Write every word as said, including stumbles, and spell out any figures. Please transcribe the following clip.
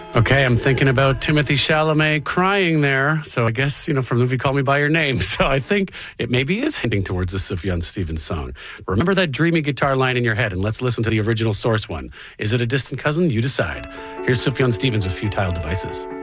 Okay, I'm thinking about Timothy Chalamet crying there. So I guess, you know, from the movie Call Me By Your Name. So I think it maybe is hinting towards the Sufjan Stevens song. Remember that dreamy guitar line in your head, and let's listen to the original source one. Is it a distant cousin? You decide. Here's Sufjan Stevens with Futile Devices.